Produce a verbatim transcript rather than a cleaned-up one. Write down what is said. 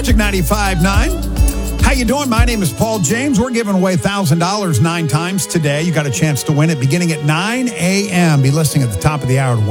Magic ninety-five point nine. How you doing? My name is Paul James. We're giving away one thousand dollars nine times today. You got a chance to win it beginning at nine a.m. Be listening at the top of the hour to